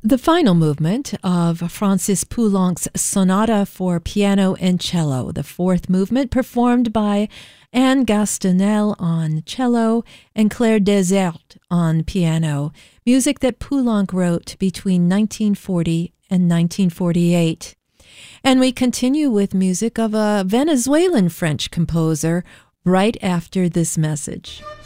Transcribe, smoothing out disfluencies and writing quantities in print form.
The final movement of Francis Poulenc's Sonata for Piano and Cello, the fourth movement performed by Anne Gastanel on cello and Claire Desert on piano, music that Poulenc wrote between 1940 and 1948. And we continue with music of a Venezuelan French composer right after this message.